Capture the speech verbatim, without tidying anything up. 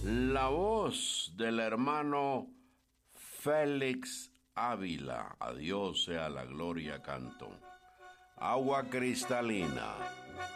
La voz del hermano Félix Ávila. A Dios sea la gloria, canto. Agua cristalina.